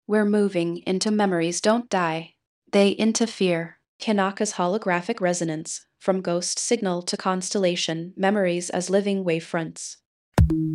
We're moving into memories don't die. They interfere. Kanaka's holographic resonance, from ghost signal to constellation, memories as living wavefronts.